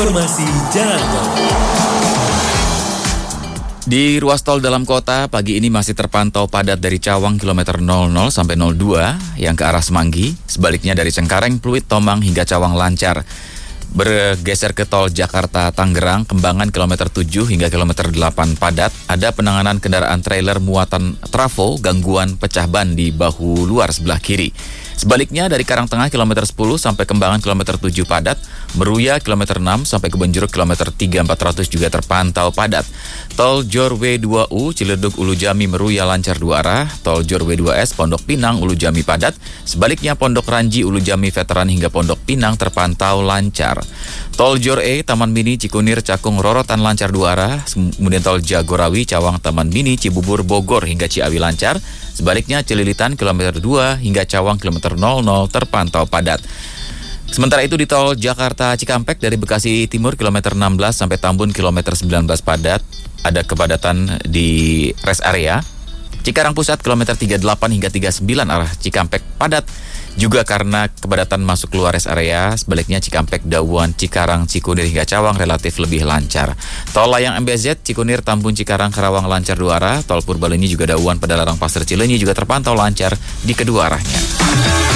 Informasi Jalan Tol. Di ruas tol dalam kota, pagi ini masih terpantau padat dari Cawang kilometer 00 sampai 02 yang ke arah Semanggi. Sebaliknya dari Cengkareng, Pluit, Tomang hingga Cawang lancar. Bergeser ke tol Jakarta-Tangerang, Kembangan kilometer 7 hingga kilometer 8 padat. Ada penanganan kendaraan trailer muatan trafo, gangguan pecah ban di bahu luar sebelah kiri. Sebaliknya dari Karangtengah kilometer 10 sampai Kembangan kilometer 7 padat. Meruya kilometer 6 sampai Kebonjeruk kilometer 3.400 juga terpantau padat. Tol Jor W2U Ciledug Ulu Jami Meruya lancar 2 arah. Tol Jor W2S Pondok Pinang Ulu Jami padat. Sebaliknya Pondok Ranji Ulu Jami Veteran hingga Pondok Pinang terpantau lancar. Tol Jor E Taman Mini Cikunir Cakung Rorotan lancar 2 arah. Kemudian Tol Jagorawi Cawang Taman Mini Cibubur Bogor hingga Ciawi lancar. Sebaliknya Cililitan kilometer 2 hingga Cawang kilometer 00 terpantau padat. Sementara itu di tol Jakarta Cikampek dari Bekasi Timur kilometer 16 sampai Tambun kilometer 19 padat. Ada kepadatan di rest area. Cikarang Pusat kilometer 38 hingga 39 arah Cikampek padat. Juga karena kepadatan masuk keluar rest area. Sebaliknya Cikampek, Dauan, Cikarang, Cikunir hingga Cawang relatif lebih lancar. Tol layang MBZ Cikunir, Tambun, Cikarang, Karawang lancar 2 arah. Tol Purbalenyi juga Dauan, Padalarang, Pasir Cileunyi juga terpantau lancar di kedua arahnya.